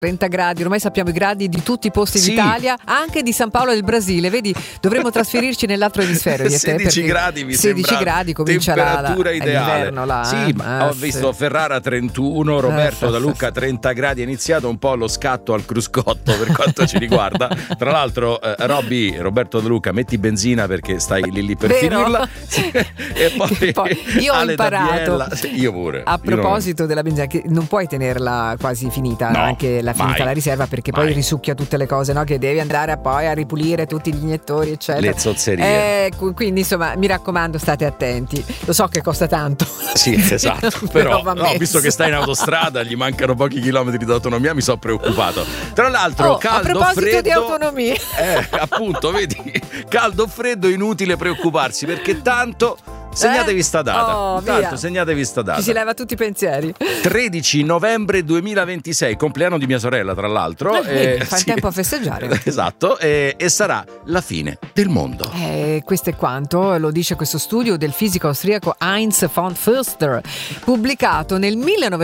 30 gradi, ormai sappiamo i gradi di tutti i posti d'Italia, anche di San Paolo del Brasile, vedi, dovremmo trasferirci nell'altro emisfero. 16 gradi mi 16 sembra gradi comincia temperatura ideale. Là, sì, ma ho visto Ferrara 31, Roberto Da Luca 30 gradi, è iniziato un po' lo scatto al cruscotto per quanto ci riguarda. Tra l'altro Roberto Da Luca, metti benzina perché stai lì per finirla. Sì. E poi io ho imparato, io pure. A proposito della benzina, che non puoi tenerla quasi finita, no, anche finita la riserva, perché poi risucchia tutte le cose, no? Che devi andare poi a ripulire tutti gli iniettori, eccetera. Le zozzerie. Quindi insomma, mi raccomando, state attenti. Lo so che costa tanto. Sì, esatto. però visto che stai in autostrada, gli mancano pochi chilometri di autonomia, mi sono preoccupato. Tra l'altro, caldo, a proposito freddo, di autonomia. Appunto, vedi, caldo, freddo, inutile preoccuparsi, perché tanto segnatevi sta data. Segnatevi sta data. Ci si leva tutti i pensieri. 13 novembre 2026, compleanno di mia sorella, tra l'altro. Fai tempo a festeggiare. Esatto, e sarà la fine del mondo. Questo è quanto lo dice questo studio del fisico austriaco Heinz von Förster, pubblicato nel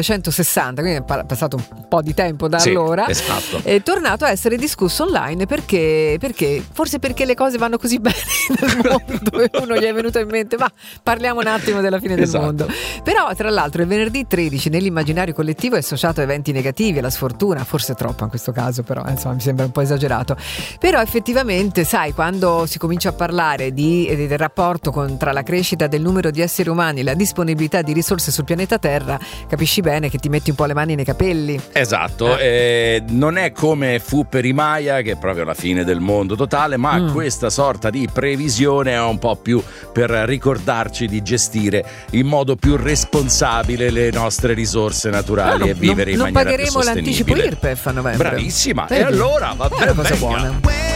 1960, quindi è passato un po' di tempo da allora. Esatto. È tornato a essere discusso online perché forse perché le cose vanno così bene nel mondo e uno gli è venuto in mente, ma parliamo un attimo della fine del mondo. Però tra l'altro il venerdì 13 nell'immaginario collettivo è associato a eventi negativi, alla sfortuna, forse troppo in questo caso, però insomma mi sembra un po' esagerato. Però effettivamente, sai, quando si comincia a parlare del rapporto tra la crescita del numero di esseri umani e la disponibilità di risorse sul pianeta Terra, capisci bene che ti metti un po' le mani nei capelli. Esatto, non è come fu per i Maya, che è proprio la fine del mondo totale, ma questa sorta di previsione è un po' più per ricordarci di gestire in modo più responsabile le nostre risorse naturali e vivere in maniera più sostenibile. Non pagheremo l'anticipo IRPEF a novembre. Bravissima, e allora va bene. È una cosa buona.